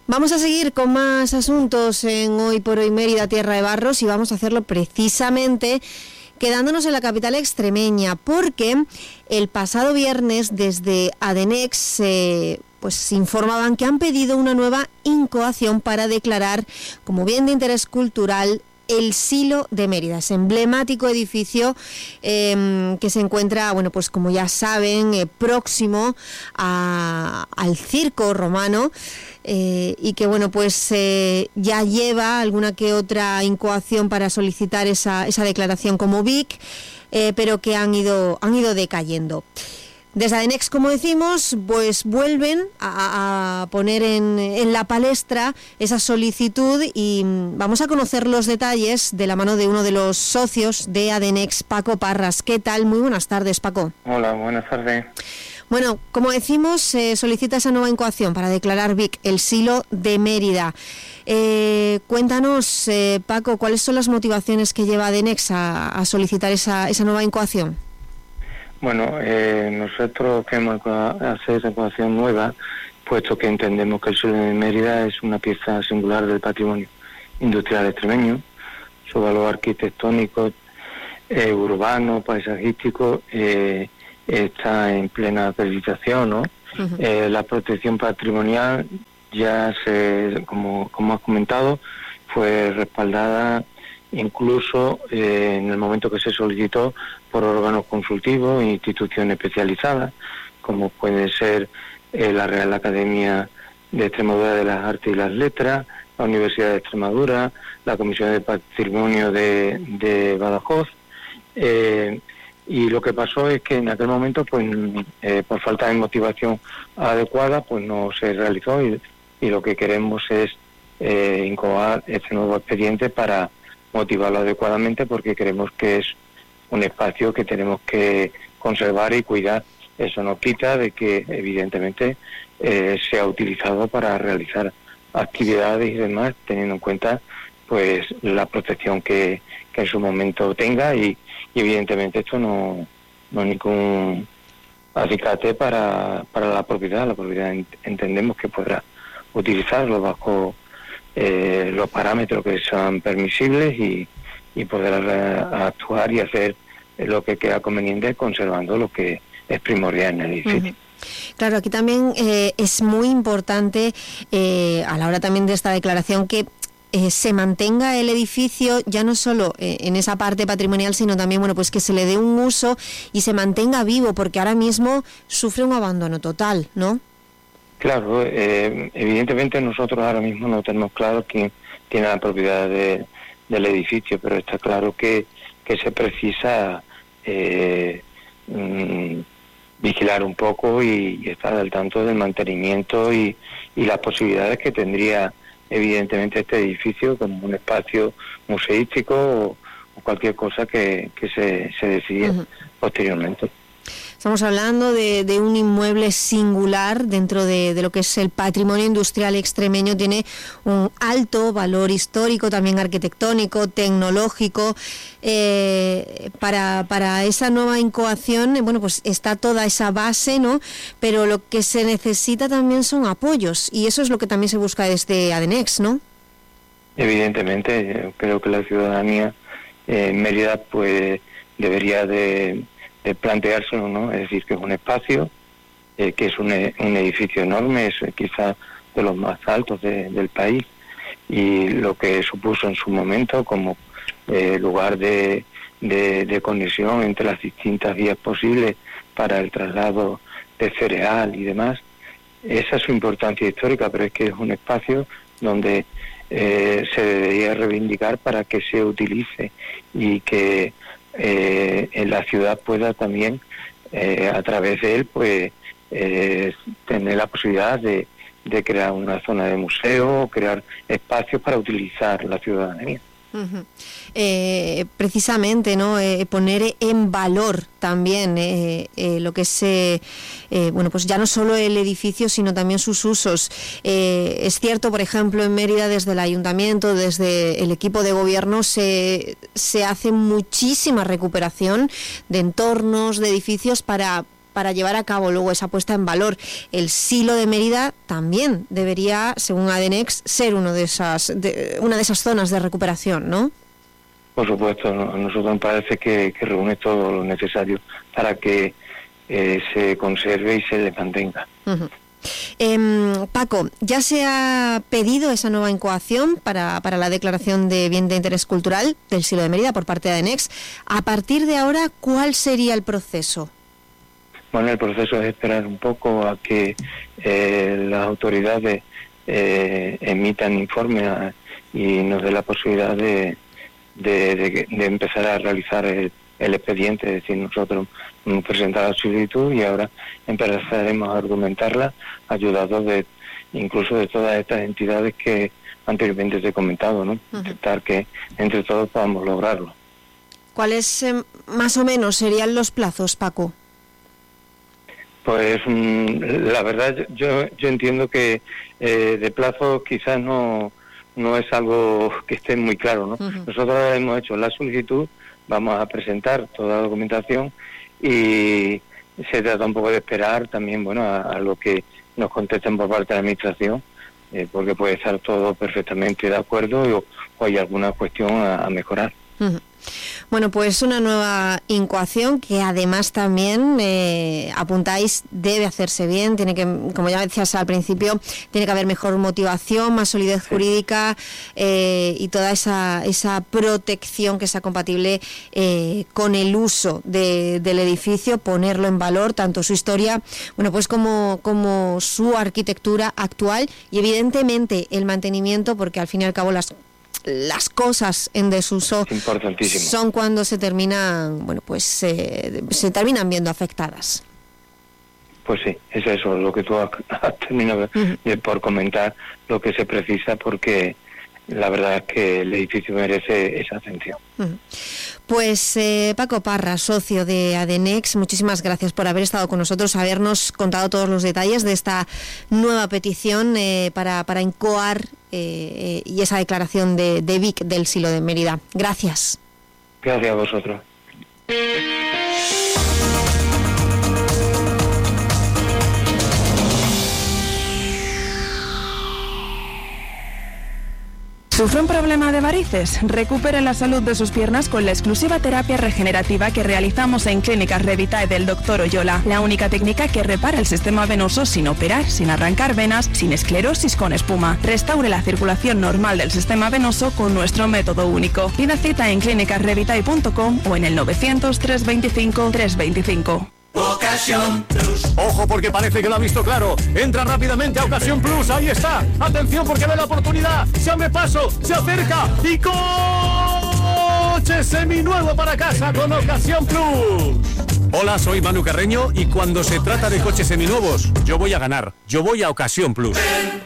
Vamos a seguir con más asuntos en Hoy por Hoy Mérida, Tierra de Barros, y vamos a hacerlo precisamente quedándonos en la capital extremeña, porque el pasado viernes desde Adenex pues informaban que han pedido una nueva incoación para declarar como bien de interés cultural el Silo de Mérida, ese emblemático edificio que se encuentra, bueno, pues como ya saben, próximo al circo romano, y que, bueno, pues ya lleva alguna que otra incoación para solicitar esa declaración como BIC, pero que han ido decayendo. Desde Adenex, como decimos, pues vuelven a poner en la palestra esa solicitud y vamos a conocer los detalles de la mano de uno de los socios de Adenex, Paco Parras. ¿Qué tal? Muy buenas tardes, Paco. Hola, buenas tardes. Bueno, como decimos, solicita esa nueva incoación para declarar BIC el Silo de Mérida. Cuéntanos, Paco, ¿cuáles son las motivaciones que lleva Adenex a solicitar esa nueva incoación? Bueno, nosotros queremos hacer esa incoación nueva, puesto que entendemos que el Silo de Mérida es una pieza singular del patrimonio industrial extremeño. Su valor arquitectónico, urbano, paisajístico, está en plena perdización, ¿no? Uh-huh. La protección patrimonial ya como has comentado, fue respaldada incluso en el momento que se solicitó por órganos consultivos e instituciones especializadas, como puede ser la Real Academia de Extremadura de las Artes y las Letras, la Universidad de Extremadura, la Comisión de Patrimonio de Badajoz. Y lo que pasó es que en aquel momento, pues por falta de motivación adecuada, pues no se realizó, y lo que queremos es incoar este nuevo expediente para motivarlo adecuadamente, porque creemos que es un espacio que tenemos que conservar y cuidar. Eso no quita de que evidentemente sea utilizado para realizar actividades y demás, teniendo en cuenta pues la protección que en su momento tenga, y evidentemente esto no es ningún acicate para la propiedad. La propiedad entendemos que podrá utilizarlo bajo los parámetros que sean permisibles y poder actuar y hacer lo que queda conveniente, conservando lo que es primordial en el edificio. Uh-huh. Claro, aquí también es muy importante a la hora también de esta declaración que se mantenga el edificio ya no solo en esa parte patrimonial, sino también, bueno, pues que se le dé un uso y se mantenga vivo, porque ahora mismo sufre un abandono total, ¿no? Claro, evidentemente nosotros ahora mismo no tenemos claro quién tiene la propiedad del edificio, pero está claro que se precisa vigilar un poco y estar al tanto del mantenimiento y las posibilidades que tendría evidentemente este edificio como un espacio museístico o cualquier cosa que se decida uh-huh. posteriormente. Estamos hablando de un inmueble singular dentro de lo que es el patrimonio industrial extremeño. Tiene un alto valor histórico, también arquitectónico, tecnológico. Para esa nueva incoación, bueno, pues está toda esa base, ¿no? Pero lo que se necesita también son apoyos, y eso es lo que también se busca desde Adenex, ¿no? Evidentemente, creo que la ciudadanía en Mérida pues debería de planteárselo, ¿no? Es decir, que es un espacio, que es un edificio enorme, es quizás de los más altos del país, y lo que supuso en su momento como lugar de conexión entre las distintas vías posibles para el traslado de cereal y demás. Esa es su importancia histórica, pero es que es un espacio donde se debería reivindicar para que se utilice y que en la ciudad pueda también a través de él pues tener la posibilidad de crear una zona de museo o crear espacios para utilizar la ciudadanía. Uh-huh. Precisamente, ¿no? Poner en valor también lo que es bueno, pues ya no solo el edificio, sino también sus usos. Es cierto, por ejemplo, en Mérida, desde el ayuntamiento, desde el equipo de gobierno, se hace muchísima recuperación de entornos, de edificios para para llevar a cabo luego esa puesta en valor. El Silo de Mérida también debería, según ADENEX, ser una de esas zonas de recuperación, ¿no? Por supuesto, a nosotros nos parece que reúne todo lo necesario para que se conserve y se le mantenga. Uh-huh. Paco, ¿ya se ha pedido esa nueva incoación para la declaración de bien de interés cultural del Silo de Mérida por parte de ADENEX? A partir de ahora, ¿cuál sería el proceso? Bueno, el proceso es esperar un poco a que las autoridades emitan informes y nos dé la posibilidad de empezar a realizar el expediente. Es decir, nosotros hemos presentado la solicitud y ahora empezaremos a argumentarla, ayudados incluso de todas estas entidades que anteriormente te he comentado, ¿no? Uh-huh. Intentar que entre todos podamos lograrlo. ¿Cuáles más o menos serían los plazos, Paco? Pues la verdad yo entiendo que de plazo quizás no es algo que esté muy claro, ¿no? Uh-huh. Nosotros hemos hecho la solicitud, vamos a presentar toda la documentación y se trata un poco de esperar también, bueno, a lo que nos contesten por parte de la Administración, porque puede estar todo perfectamente de acuerdo o hay alguna cuestión a mejorar. Uh-huh. Bueno, pues una nueva incoación que además también apuntáis debe hacerse bien, tiene que, como ya decías al principio, tiene que haber mejor motivación, más solidez jurídica y toda esa protección que sea compatible con el uso del edificio, ponerlo en valor, tanto su historia, bueno, pues como su arquitectura actual y evidentemente el mantenimiento, porque al fin y al cabo las cosas en desuso son cuando se terminan, bueno, pues se terminan viendo afectadas. Pues sí, es eso, lo que tú has terminado por comentar, lo que se precisa, porque la verdad es que el edificio merece esa atención. Pues Paco Parra, socio de ADENEX, muchísimas gracias por haber estado con nosotros, habernos contado todos los detalles de esta nueva petición para incoar y esa declaración de BIC del Silo de Mérida. Gracias. Gracias a vosotros. ¿Sufre un problema de varices? Recupere la salud de sus piernas con la exclusiva terapia regenerativa que realizamos en Clínicas Revitae del Dr. Oyola. La única técnica que repara el sistema venoso sin operar, sin arrancar venas, sin esclerosis con espuma. Restaure la circulación normal del sistema venoso con nuestro método único. Pida cita en clínicasrevitae.com o en el 900 325 325. Ocasión Plus. Ojo, porque parece que lo ha visto claro. Entra rápidamente a Ocasión Plus. Ahí está. Atención, porque ve la oportunidad. Se abre paso, se acerca y coche seminuevo para casa con Ocasión Plus. Hola, soy Manu Carreño y cuando se trata de coches seminuevos, yo voy a ganar. Yo voy a Ocasión Plus. Ven